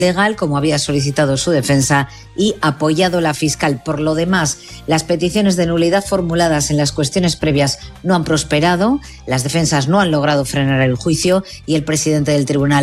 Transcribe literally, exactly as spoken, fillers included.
legal, como había solicitado su defensa y apoyado la fiscal. Por lo demás, las peticiones de nulidad formuladas en las cuestiones previas no han prosperado, las defensas no han logrado frenar el juicio y el presidente del tribunal